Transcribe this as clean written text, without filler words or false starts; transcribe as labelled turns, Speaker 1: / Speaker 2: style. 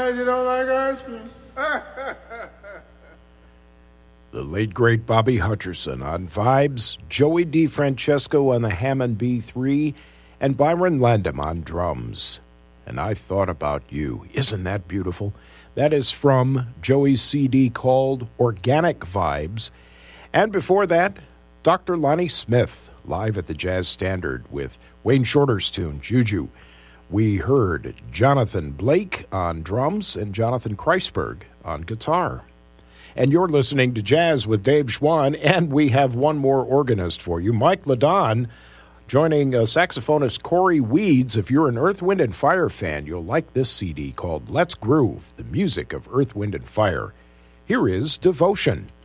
Speaker 1: you don't like ice cream.
Speaker 2: The late, great Bobby Hutcherson on vibes, Joey DeFrancesco on the Hammond B3, and Byron Landam on drums. And I Thought About You. Isn't that beautiful? That is from Joey's CD called Organic Vibes. And before that, Dr. Lonnie Smith, live at the Jazz Standard with Wayne Shorter's tune, Juju. We heard Jonathan Blake on drums and Jonathan Kreisberg on guitar. And you're listening to Jazz with Dave Schwann, and we have one more organist for you, Mike Ladon, joining saxophonist Corey Weeds. If you're an Earth, Wind, and Fire fan, you'll like this CD called Let's Groove, the music of Earth, Wind, and Fire. Here is Devotion.